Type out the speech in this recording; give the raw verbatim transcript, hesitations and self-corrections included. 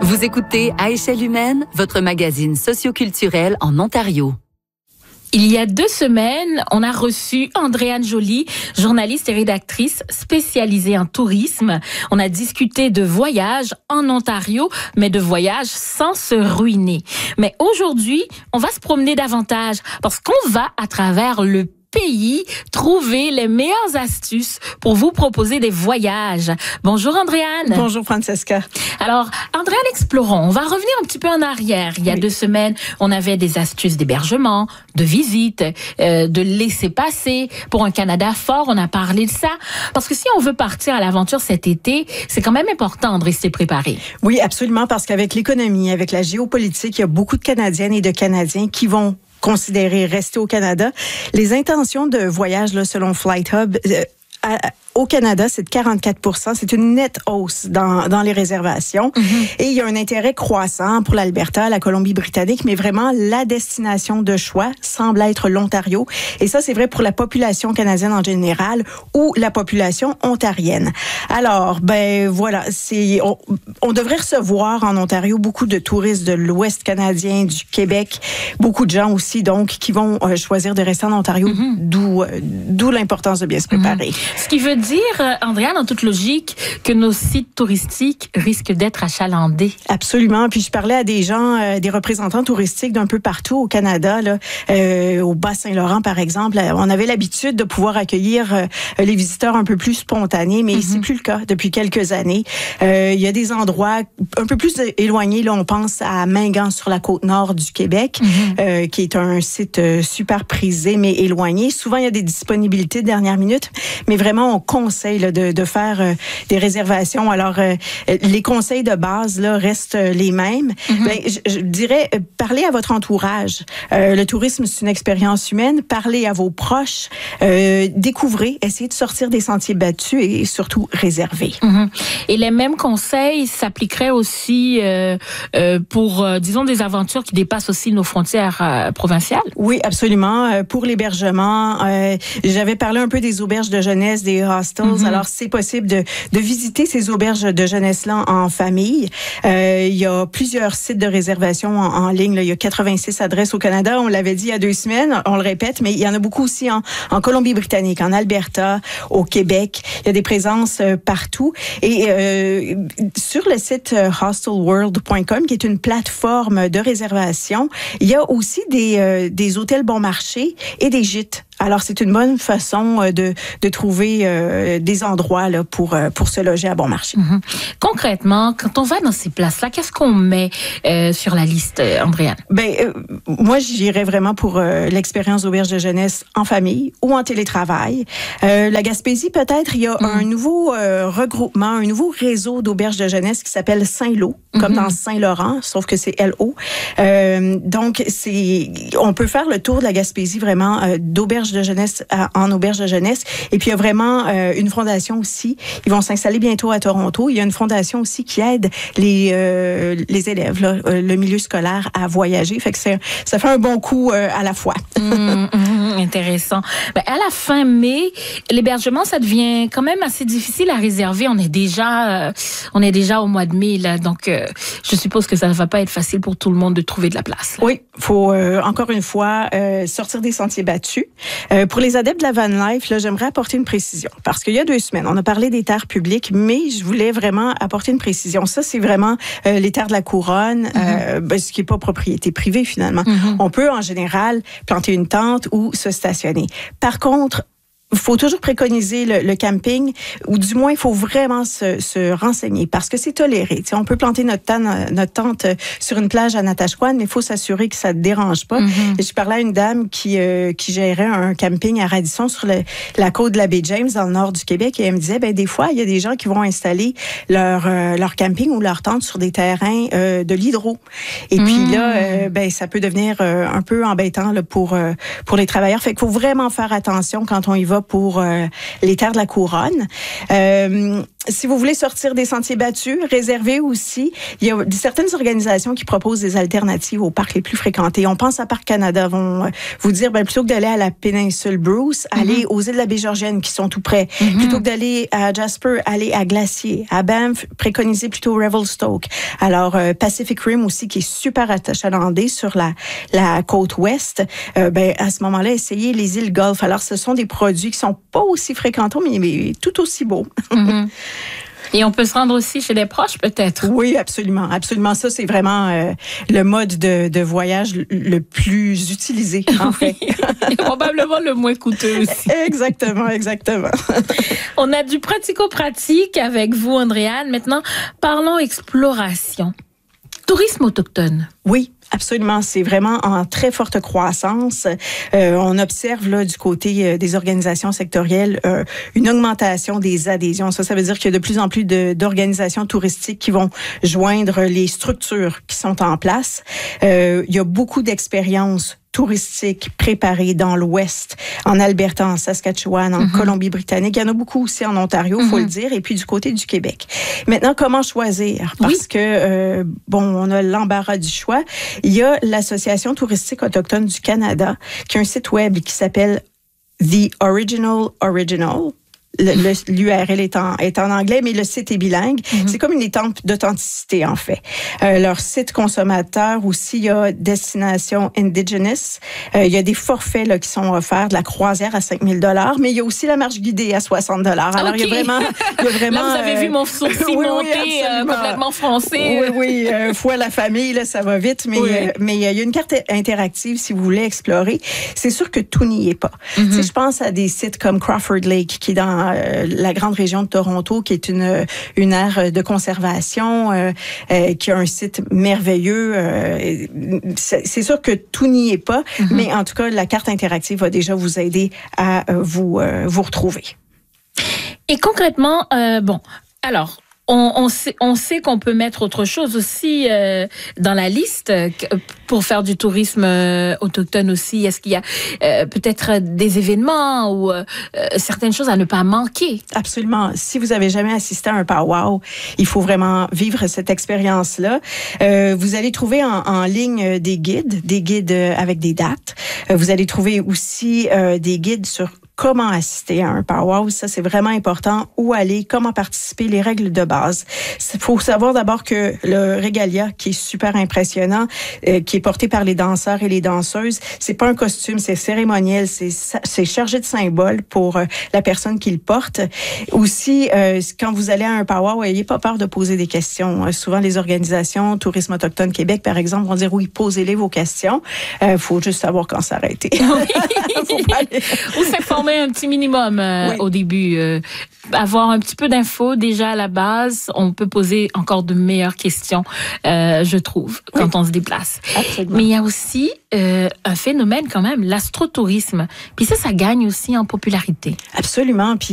Vous écoutez À échelle humaine, votre magazine socioculturel en Ontario. Il y a deux semaines, on a reçu Andréane Joly, journaliste et rédactrice spécialisée en tourisme. On a discuté de voyages en Ontario, mais de voyages sans se ruiner. Mais aujourd'hui, on va se promener davantage parce qu'on va à travers le pays trouver les meilleures astuces pour vous proposer des voyages. Bonjour Andréane. Bonjour Francesca. Alors, Andréane, explorons. On va revenir un petit peu en arrière. Il y a oui. deux semaines, on avait des astuces d'hébergement, de visite, euh, de laisser passer. Pour un Canada fort, on a parlé de ça. Parce que si on veut partir à l'aventure cet été, c'est quand même important de rester préparé. Oui, absolument, parce qu'avec l'économie, avec la géopolitique, il y a beaucoup de Canadiennes et de Canadiens qui vont considérer rester au Canada. Les intentions de voyage, là, selon Flight Hub, euh, à, au Canada, c'est de quarante-quatre pour cent. C'est une nette hausse dans, dans les réservations. Mm-hmm. Et il y a un intérêt croissant pour l'Alberta, la Colombie-Britannique, mais vraiment, la destination de choix semble être l'Ontario. Et ça, c'est vrai pour la population canadienne en général ou la population ontarienne. Alors, ben voilà, c'est on, on devrait recevoir en Ontario beaucoup de touristes de l'Ouest canadien, du Québec, beaucoup de gens aussi, donc, qui vont euh, choisir de rester en Ontario, mm-hmm. d'où, euh, d'où l'importance de bien se préparer. Mm-hmm. Ce qui veut dire dire, Andréane, en toute logique, que nos sites touristiques risquent d'être achalandés. Absolument. Puis je parlais à des gens, euh, des représentants touristiques d'un peu partout au Canada, là, euh, au Bas-Saint-Laurent, par exemple. On avait l'habitude de pouvoir accueillir euh, les visiteurs un peu plus spontanés, mais mm-hmm. c'est plus le cas depuis quelques années. Euh, il y a des endroits un peu plus éloignés. Là, on pense à Mingan sur la côte nord du Québec, mm-hmm. euh, qui est un site euh, super prisé, mais éloigné. Souvent, il y a des disponibilités de dernière minute, mais vraiment, on conseil là, de, de faire euh, des réservations. Alors, euh, les conseils de base là, restent euh, les mêmes. Mm-hmm. Ben, je, je dirais, euh, parlez à votre entourage. Euh, le tourisme, c'est une expérience humaine. Parlez à vos proches. Euh, découvrez, essayez de sortir des sentiers battus et surtout réservez. Mm-hmm. Et les mêmes conseils s'appliqueraient aussi euh, euh, pour, euh, disons, des aventures qui dépassent aussi nos frontières euh, provinciales? Oui, absolument. Euh, pour l'hébergement, euh, j'avais parlé un peu des auberges de jeunesse, des hostels. Mm-hmm. Alors, c'est possible de, de visiter ces auberges de jeunesse-là en famille. Euh, il y a plusieurs sites de réservation en, en ligne. Là. Il y a quatre-vingt-six adresses au Canada. On l'avait dit il y a deux semaines. On le répète, mais il y en a beaucoup aussi en, en Colombie-Britannique, en Alberta, au Québec. Il y a des présences euh, partout. Et euh, sur le site euh, hostel world point com, qui est une plateforme de réservation, il y a aussi des, euh, des hôtels bon marché et des gîtes. Alors, c'est une bonne façon de, de trouver euh, des endroits là, pour, pour se loger à bon marché. Mm-hmm. Concrètement, quand on va dans ces places-là, qu'est-ce qu'on met euh, sur la liste, Andréane? Ben, euh, moi, j'irais vraiment pour euh, l'expérience d'auberge de jeunesse en famille ou en télétravail. Euh, la Gaspésie, peut-être, il y a mm. un nouveau euh, regroupement, un nouveau réseau d'auberges de jeunesse qui s'appelle Saint-Lô, mm-hmm. comme dans Saint-Laurent, sauf que c'est L O. Euh, donc, c'est, on peut faire le tour de la Gaspésie vraiment euh, d'auberges de jeunesse à, en auberge de jeunesse. Et puis, il y a vraiment euh, une fondation aussi. Ils vont s'installer bientôt à Toronto. Il y a une fondation aussi qui aide les, euh, les élèves, là, le milieu scolaire à voyager. Fait que c'est, ça fait un bon coup euh, à la fois. mmh, mmh, intéressant. Ben, à la fin mai, l'hébergement, ça devient quand même assez difficile à réserver. On est déjà, euh, on est déjà au mois de mai, là. Donc, euh, je suppose que ça ne va pas être facile pour tout le monde de trouver de la place. Là. Oui, il faut, euh, encore une fois, euh, sortir des sentiers battus. Euh, pour les adeptes de la van life, là, j'aimerais apporter une précision. Parce qu'il y a deux semaines, on a parlé des terres publiques, mais je voulais vraiment apporter une précision. Ça, c'est vraiment euh, les terres de la couronne, mm-hmm. euh, ben, ce qui n'est pas propriété privée, finalement. Mm-hmm. On peut, en général, planter une tente ou se stationner. Par contre, il faut toujours préconiser le, le camping, ou du moins, il faut vraiment se, se renseigner, parce que c'est toléré. T'sais, on peut planter notre, tente, notre tente sur une plage à Natashquan, mais il faut s'assurer que ça ne dérange pas. Mm-hmm. Et je parlais à une dame qui, euh, qui gérait un camping à Radisson sur le, la côte de la baie James, dans le nord du Québec, et elle me disait, ben des fois, il y a des gens qui vont installer leur, euh, leur camping ou leur tente sur des terrains euh, de l'hydro. Et mm-hmm. puis là, euh, ben ça peut devenir euh, un peu embêtant là, pour, euh, pour les travailleurs. Fait qu'il faut vraiment faire attention quand on y va pour euh, les terres de la couronne. Euh, si vous voulez sortir des sentiers battus, réservez aussi. Il y a certaines organisations qui proposent des alternatives aux parcs les plus fréquentés. On pense à Parc Canada, vont vous dire, ben, plutôt que d'aller à la péninsule Bruce, mm-hmm. allez aux îles de la Baie-Georgienne qui sont tout près. Mm-hmm. Plutôt que d'aller à Jasper, allez à Glacier. À Banff, préconisez plutôt Revelstoke. Alors, euh, Pacific Rim aussi, qui est super achalandé sur la, la côte ouest, euh, ben, à ce moment-là, essayez les îles Golfe. Alors, ce sont des produits qui sont pas aussi fréquentants, mais, mais tout aussi beaux. Mm-hmm. Et on peut se rendre aussi chez des proches, peut-être. Oui, absolument. Absolument. Ça, c'est vraiment euh, le mode de, de voyage le plus utilisé, en fait. Et probablement le moins coûteux aussi. Exactement, exactement. On a du pratico-pratique avec vous, Andréane. Maintenant, parlons exploration. Tourisme autochtone. Oui. Absolument, c'est vraiment en très forte croissance. Euh, on observe là du côté euh, des organisations sectorielles euh, une augmentation des adhésions. Ça, ça veut dire qu'il y a de plus en plus de, d'organisations touristiques qui vont joindre les structures qui sont en place. Euh, il y a beaucoup d'expériences touristiques préparées dans l'Ouest, en Alberta, en Saskatchewan, en mm-hmm. Colombie-Britannique. Il y en a beaucoup aussi en Ontario, il faut mm-hmm. le dire, et puis du côté du Québec. Maintenant, comment choisir? Parce oui. que, euh, bon, on a l'embarras du choix. Il y a l'Association touristique autochtone du Canada, qui a un site web qui s'appelle The Original Original. Le, le, l'U R L est en, est en anglais, mais le site est bilingue. Mm-hmm. C'est comme une étampe d'authenticité, en fait. Euh, leur site consommateur aussi, il y a Destination Indigenous. Euh, il y a des forfaits là, qui sont offerts, de la croisière à cinq mille dollars, mais il y a aussi la marche guidée à soixante dollars. Alors, okay. il y a vraiment... Il y a vraiment là, vous avez euh, vu mon sourcil oui, monter oui, euh, complètement français. Oui, oui. Euh, fois la famille, là, ça va vite, mais, oui. euh, mais il y a une carte interactive si vous voulez explorer. C'est sûr que tout n'y est pas. Mm-hmm. Tu sais, je pense à des sites comme Crawford Lake, qui est dans la grande région de Toronto, qui est une une aire de conservation, euh, euh, qui a un site merveilleux. Euh, c'est, c'est sûr que tout n'y est pas, mm-hmm. mais en tout cas, la carte interactive va déjà vous aider à euh, vous euh, vous retrouver. Et concrètement, euh, bon, alors. On, on sait, on sait qu'on peut mettre autre chose aussi euh, dans la liste pour faire du tourisme euh, autochtone aussi. Est-ce qu'il y a euh, peut-être des événements ou euh, certaines choses à ne pas manquer? Absolument. Si vous avez jamais assisté à un powwow, il faut vraiment vivre cette expérience-là. Euh, vous allez trouver en, en ligne des guides, des guides avec des dates. Euh, vous allez trouver aussi euh, des guides sur comment assister à un powwow, ça c'est vraiment important. Où aller, comment participer, les règles de base. Il faut savoir d'abord que le régalia, qui est super impressionnant, euh, qui est porté par les danseurs et les danseuses, c'est pas un costume, c'est cérémoniel, c'est, c'est chargé de symboles pour euh, la personne qui le porte. Aussi, euh, quand vous allez à un powwow, n'ayez pas peur de poser des questions. Euh, souvent, les organisations Tourisme autochtone Québec, par exemple, vont dire oui, posez-les vos questions. Il euh, faut juste savoir quand s'arrêter. Faut pas aller... Ou s'informer un petit minimum euh, oui. au début. Euh, avoir un petit peu d'infos déjà à la base. On peut poser encore de meilleures questions, euh, je trouve, quand oui. on se déplace. Absolument. Mais il y a aussi euh, un phénomène quand même, l'astrotourisme. Puis ça, ça gagne aussi en popularité. Absolument. Puis